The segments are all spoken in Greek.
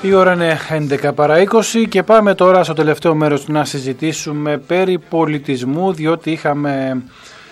Η ώρα είναι 11 παρά 20 και πάμε τώρα στο τελευταίο μέρος να συζητήσουμε περί πολιτισμού, διότι είχαμε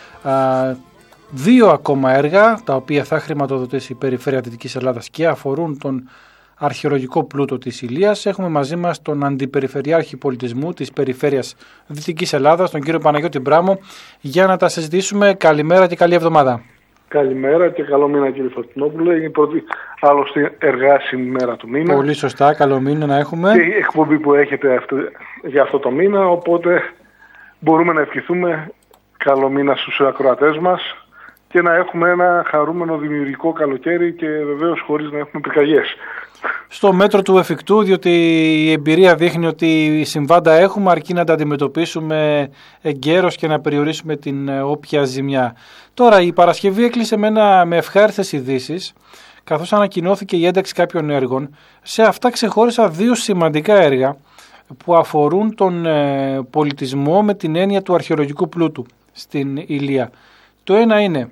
δύο ακόμα έργα τα οποία θα χρηματοδοτήσει η Περιφέρεια Δυτικής Ελλάδας και αφορούν τον αρχαιολογικό πλούτο της Ηλίας. Έχουμε μαζί μας τον Αντιπεριφερειάρχη Πολιτισμού της Περιφέρειας Δυτικής Ελλάδας, τον κύριο Παναγιώτη Μπράμο, για να τα συζητήσουμε. Καλημέρα και καλή εβδομάδα. Καλημέρα και καλό μήνα, κύριε Φορτινόπουλε. Είναι η πρώτη άλλωστε εργάσιμη μέρα του μήνα. Πολύ σωστά, καλό μήνα να έχουμε. Και η εκπομπή που έχετε για αυτό το μήνα, οπότε μπορούμε να ευχηθούμε καλό μήνα στους ακροατές μας και να έχουμε ένα χαρούμενο δημιουργικό καλοκαίρι και βεβαίως χωρίς να έχουμε πυρκαγιές. Στο μέτρο του εφικτού, διότι η εμπειρία δείχνει ότι συμβάντα έχουμε, αρκεί να τα αντιμετωπίσουμε εγκαίρως και να περιορίσουμε την όποια ζημιά. Τώρα η Παρασκευή έκλεισε με ευχάριστες ειδήσεις, καθώς ανακοινώθηκε η ένταξη κάποιων έργων. Σε αυτά ξεχώρισα δύο σημαντικά έργα που αφορούν τον πολιτισμό με την έννοια του αρχαιολογικού πλούτου στην Ηλία. Το ένα είναι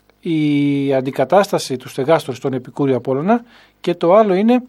η αντικατάσταση του στεγάστρου στον Επικούριο Απόλλωνα και το άλλο είναι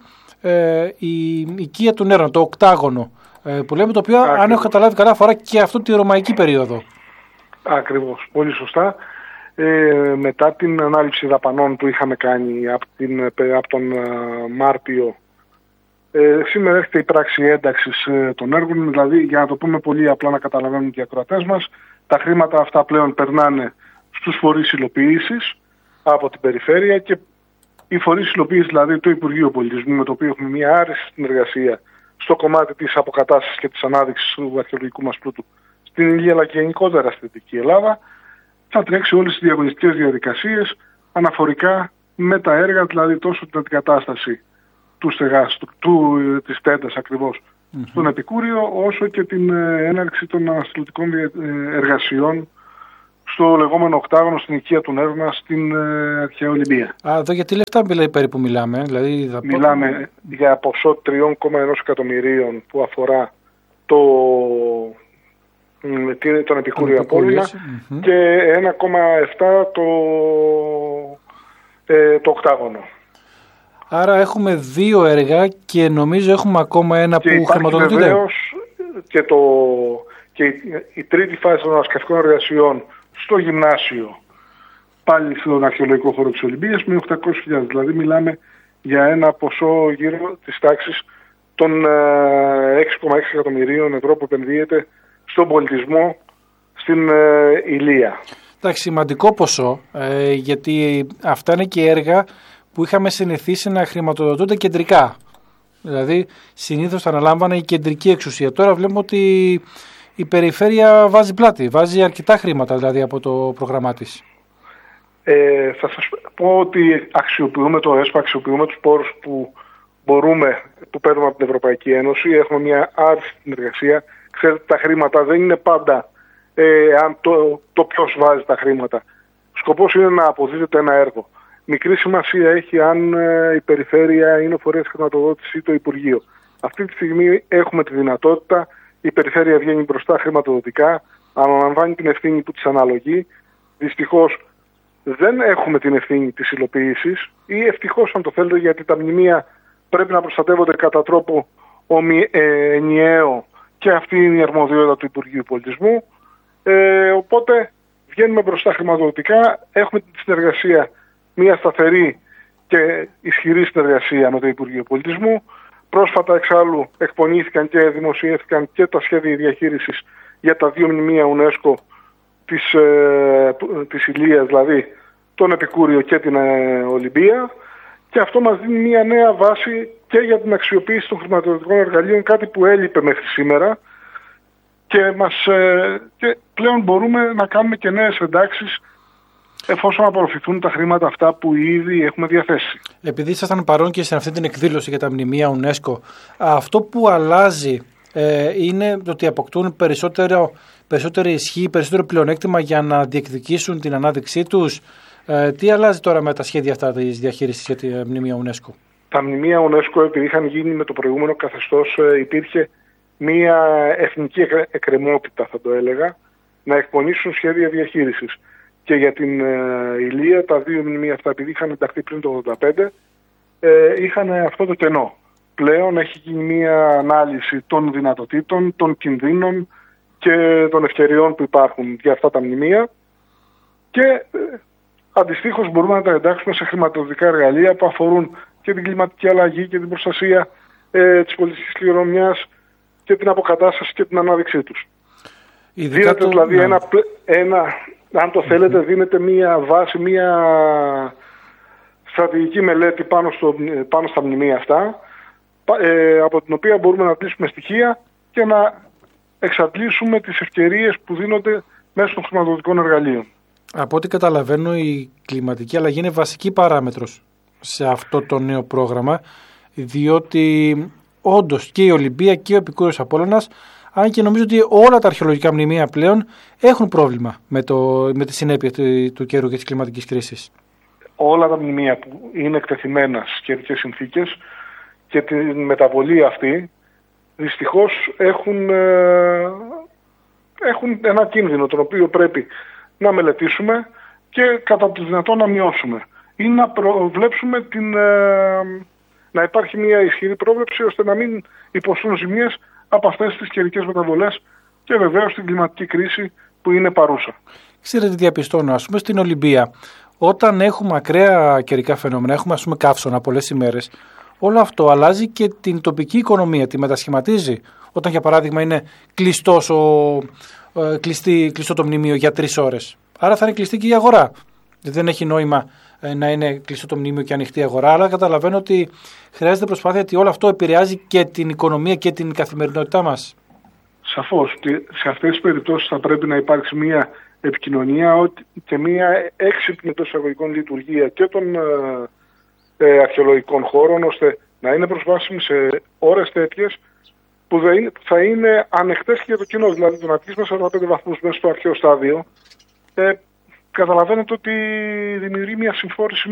η οικία του Νέρων, το οκτάγωνο που λέμε, το οποίο αν έχω καταλάβει καλά αφορά και αυτό τη ρωμαϊκή περίοδο. Ακριβώς, πολύ σωστά. Μετά την ανάληψη δαπανών που είχαμε κάνει από τον Μάρτιο, σήμερα έρχεται η πράξη ένταξης των έργων, δηλαδή για να το πούμε πολύ απλά να καταλαβαίνουν και οι ακροατές μας, τα χρήματα αυτά πλέον περνάνε στους φορείς υλοποίησης από την περιφέρεια και οι φορείς υλοποίησης, δηλαδή το Υπουργείο Πολιτισμού, με το οποίο έχουμε μια άριστη συνεργασία στο κομμάτι της αποκατάστασης και της ανάδειξης του αρχαιολογικού μας πλούτου στην Ηλία αλλά και γενικότερα στη Δυτική Ελλάδα, θα τρέξει όλες τις διαγωνιστικές διαδικασίες αναφορικά με τα έργα, δηλαδή τόσο την αντικατάσταση του στεγάστρου, της τέντας ακριβώς στον Επικούριο, όσο και την έναρξη των αναστηλωτικών εργασιών στο λεγόμενο οκτάγωνο στην οικία του Νέρνα στην αρχαία Ολυμπία. Εδώ για τι λεφτά περίπου μιλάμε? Δηλαδή μιλάμε για ποσό 3,1 εκατομμυρίων που αφορά τον Επικούριο Απόλλωνα και 1,7 το οκτάγωνο. Άρα έχουμε δύο έργα και νομίζω έχουμε ακόμα ένα και που χρηματοδοτείται. Βεβαίως και η τρίτη φάση των ασκαφικών εργασιών στο γυμνάσιο, πάλι στον αρχαιολογικό χώρο της Ολυμπίας, με 800.000. Δηλαδή μιλάμε για ένα ποσό γύρω της τάξης των 6,6 εκατομμυρίων ευρώ που επενδύεται στον πολιτισμό στην Ηλία. Εντάξει, σημαντικό ποσό, γιατί αυτά είναι και έργα που είχαμε συνηθίσει να χρηματοδοτούνται κεντρικά. Δηλαδή συνήθως θα αναλάμβανε η κεντρική εξουσία. Τώρα βλέπουμε ότι η περιφέρεια βάζει πλάτη, βάζει αρκετά χρήματα δηλαδή από το πρόγραμμά της. Θα σας πω ότι αξιοποιούμε το ΕΣΠΑ, αξιοποιούμε τους πόρους που παίρνουμε από την Ευρωπαϊκή Ένωση. Έχουμε μια άριστη συνεργασία. Ξέρετε, τα χρήματα δεν είναι πάντα αν το ποιος βάζει τα χρήματα. Σκοπός είναι να αποδίδεται ένα έργο. Μικρή σημασία έχει αν η περιφέρεια είναι ο φορέας χρηματοδότηση ή το Υπουργείο. Αυτή τη στιγμή έχουμε τη δυνατότητα, η περιφέρεια βγαίνει μπροστά χρηματοδοτικά, αναλαμβάνει την ευθύνη που της αναλογεί. Δυστυχώς δεν έχουμε την ευθύνη της υλοποίησης ή ευτυχώς αν το θέλετε, γιατί τα μνημεία πρέπει να προστατεύονται κατά τρόπο ενιαίο και αυτή είναι η αρμοδιότητα του Υπουργείου Πολιτισμού. Οπότε βγαίνουμε μπροστά χρηματοδοτικά, έχουμε τη συνεργασία, μια σταθερή και ισχυρή συνεργασία με το Υπουργείο Πολιτισμού. Πρόσφατα εξάλλου εκπονήθηκαν και δημοσιεύτηκαν και τα σχέδια διαχείρισης για τα δύο μνημεία UNESCO της Ηλίας, δηλαδή τον Επικούριο και την Ολυμπία, και αυτό μας δίνει μια νέα βάση και για την αξιοποίηση των χρηματοδοτικών εργαλείων, κάτι που έλειπε μέχρι σήμερα και πλέον μπορούμε να κάνουμε και νέες εντάξεις εφόσον απορροφηθούν τα χρήματα αυτά που ήδη έχουμε διαθέσει. Επειδή ήσασταν παρόν και σε αυτή την εκδήλωση για τα μνημεία UNESCO, αυτό που αλλάζει είναι ότι αποκτούν περισσότερη ισχύ, περισσότερο πλεονέκτημα για να διεκδικήσουν την ανάδειξή τους. Τι αλλάζει τώρα με τα σχέδια αυτά της διαχείρισης για τα μνημεία UNESCO? Τα μνημεία UNESCO, επειδή είχαν γίνει με το προηγούμενο καθεστώς, υπήρχε μια εθνική εκκρεμότητα, θα το έλεγα, να εκπονήσουν σχέδια διαχείρισης. Και για την Ηλία, τα δύο μνημεία αυτά, επειδή είχαν ενταχθεί πριν το 1985, είχαν αυτό το κενό. πλέον έχει γίνει μια ανάλυση των δυνατοτήτων, των κινδύνων και των ευκαιριών που υπάρχουν για αυτά τα μνημεία και αντιστοίχως μπορούμε να τα εντάξουμε σε χρηματοδοτικά εργαλεία που αφορούν και την κλιματική αλλαγή και την προστασία της πολιτικής κληρονομιάς και την αποκατάσταση και την ανάδειξή τους. Δίνεται δηλαδή αν το θέλετε, δίνεται μία βάση, μία στρατηγική μελέτη πάνω στα μνημεία αυτά, από την οποία μπορούμε να αντλήσουμε στοιχεία και να εξαντλήσουμε τις ευκαιρίες που δίνονται μέσω των χρηματοδοτικών εργαλείων. Από ό,τι καταλαβαίνω, η κλιματική αλλαγή είναι βασική παράμετρος σε αυτό το νέο πρόγραμμα, διότι όντως και η Ολυμπία και ο Επικούρος Απόλλωνας, αν και νομίζω ότι όλα τα αρχαιολογικά μνημεία πλέον έχουν πρόβλημα με τη συνέπεια του καιρού και της κλιματικής κρίσης. Όλα τα μνημεία που είναι εκτεθειμένα στις καιρικές συνθήκες και τη μεταβολή αυτή, δυστυχώς έχουν ένα κίνδυνο τον οποίο πρέπει να μελετήσουμε και κατά το δυνατόν να μειώσουμε ή να προβλέψουμε να υπάρχει μια ισχυρή πρόβλεψη ώστε να μην υποστούν ζημιές από αυτές τις καιρικές μεταβολές και βεβαίως την κλιματική κρίση που είναι παρούσα. Ξέρετε τι διαπιστώνω, ας πούμε στην Ολυμπία, όταν έχουμε ακραία καιρικά φαινόμενα, έχουμε ας πούμε καύσωνα πολλές ημέρες, όλο αυτό αλλάζει και την τοπική οικονομία, τη μετασχηματίζει. Όταν για παράδειγμα είναι κλειστό το μνημείο για 3 ώρες. Άρα θα είναι κλειστή και η αγορά. Δεν έχει νόημα να είναι κλειστό το μνημείο και ανοιχτή η αγορά, αλλά καταλαβαίνω ότι χρειάζεται προσπάθεια, ότι όλο αυτό επηρεάζει και την οικονομία και την καθημερινότητά μας. Σαφώς. Σε αυτές τις περιπτώσεις θα πρέπει να υπάρξει μια επικοινωνία και μια έξυπνη εντός εισαγωγικών λειτουργία και των αρχαιολογικών χώρων, ώστε να είναι προσβάσιμοι σε ώρες τέτοιες που θα είναι ανοιχτές και για το κοινό. Δηλαδή το να πεις με 45 βαθμούς μέσα στο αρχαίο στάδιο, καταλαβαίνετε ότι δημιουργεί μια συμφόρηση,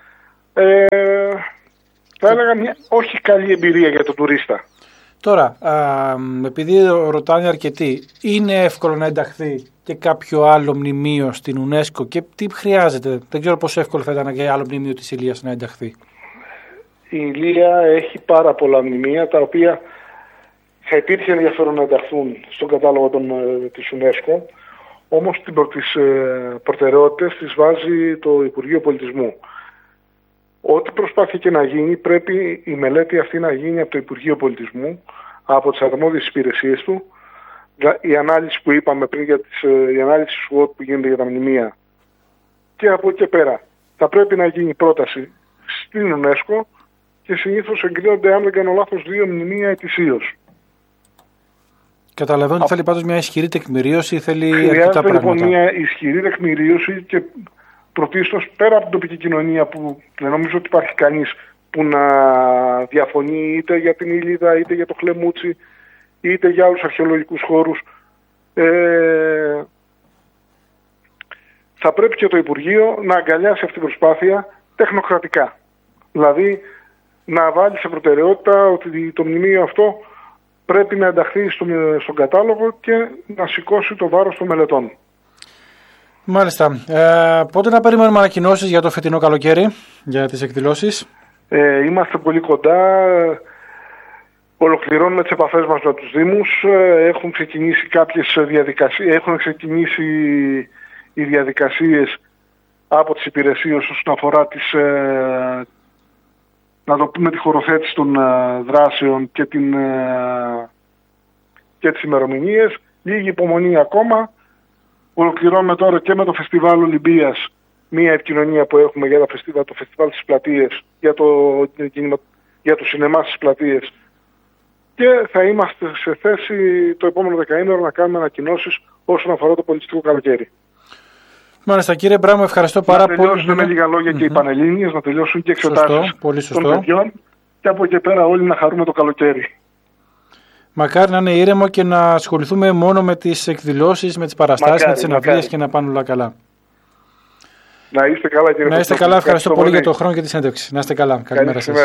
θα έλεγα μια όχι καλή εμπειρία για τον τουρίστα. Τώρα, επειδή ρωτάνε αρκετοί, είναι εύκολο να ενταχθεί και κάποιο άλλο μνημείο στην UNESCO και τι χρειάζεται? Δεν ξέρω πόσο εύκολο θα ήταν και άλλο μνημείο της Ηλίας να ενταχθεί. Η Ηλία έχει πάρα πολλά μνημεία τα οποία θα υπήρχε ενδιαφέρον να ενταχθούν στον κατάλογο της UNESCO, όμως τις προτεραιότητες τις βάζει το Υπουργείο Πολιτισμού. Ό,τι προσπάθει και να γίνει, πρέπει η μελέτη αυτή να γίνει από το Υπουργείο Πολιτισμού, από τις αρμόδιες υπηρεσίες του. Η ανάλυση που είπαμε πριν, η ανάλυση SWOT που γίνεται για τα μνημεία. Και από εκεί και πέρα θα πρέπει να γίνει πρόταση στην UNESCO και συνήθως εγκρίνονται, αν δεν κάνω λάθος, 2 μνημεία ετησίως. Καταλαβαίνω ότι θέλει πάντως μια ισχυρή τεκμηρίωση, θέλει αρκετά πράγματα. Χρειάζεται λοιπόν μια ισχυρή τεκμηρίωση και πρωτίστως πέρα από την τοπική κοινωνία, που δεν νομίζω ότι υπάρχει κανείς που να διαφωνεί είτε για την Ήλιδα, είτε για το Χλεμούτσι, είτε για άλλους αρχαιολογικούς χώρους. Θα πρέπει και το Υπουργείο να αγκαλιάσει αυτή την προσπάθεια τεχνοκρατικά. Δηλαδή να βάλει σε προτεραιότητα ότι το μνημείο αυτό πρέπει να ενταχθεί στον κατάλογο και να σηκώσει το βάρος των μελετών. Μάλιστα. Πότε να περιμένουμε ανακοινώσεις για το φετινό καλοκαίρι, για τις εκδηλώσεις? Είμαστε πολύ κοντά. Ολοκληρώνουμε τις επαφές μας με τους Δήμους. Έχουν ξεκινήσει κάποιες διαδικασίες. Έχουν ξεκινήσει οι διαδικασίες από τις υπηρεσίες όσον αφορά να το πούμε, τη χωροθέτηση των δράσεων και τις ημερομηνίες. Λίγη υπομονή ακόμα. Ολοκληρώνουμε τώρα και με το Φεστιβάλ Ολυμπίας μία επικοινωνία που έχουμε για το Φεστιβάλ στις Πλατείες, για το σινεμά στις Πλατείες. Και θα είμαστε σε θέση το επόμενο δεκαήμερο να κάνουμε ανακοινώσεις όσον αφορά το πολιτιστικό καλοκαίρι. Μάλιστα, κύριε Μπράμο, ευχαριστώ πάρα πολύ. Να τελειώσουν με λίγα λόγια και οι Πανελλήνιες, να τελειώσουν και εξετάσεις των παιδιών και από εκεί πέρα όλοι να χαρούμε το καλοκαίρι. Μακάρι να είναι ήρεμο και να ασχοληθούμε μόνο με τις εκδηλώσεις, με τις παραστάσεις, με τις συναυλίες και να πάνε όλα καλά. Να είστε καλά, κύριε. Να είστε καλά, ευχαριστώ πολύ για τον χρόνο και τη συνέντευξη. Να είστε καλά. Καλημέρα σας.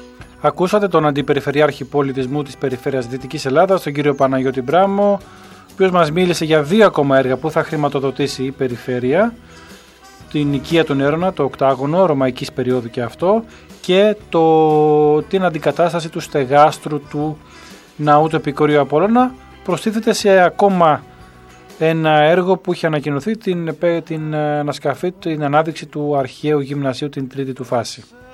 Ακούσατε τον Αντιπεριφερειάρχη Πολιτισμού της Περιφέρειας Δυτικής Ελλάδας, τον κύριο Παναγιώτη Μπράμο, οποίος μας μίλησε για 2 ακόμα έργα που θα χρηματοδοτήσει η Περιφέρεια. Την Οικία του Νέρονα, το Οκτάγωνο, ρωμαϊκής περίοδου και αυτό, και την αντικατάσταση του στεγάστρου του ναού του Επικορείου Απόλλωνα. Προστίθεται σε ακόμα ένα έργο που είχε ανακοινωθεί, την αναδείξη του αρχαίου γυμνασίου, την τρίτη του φάση.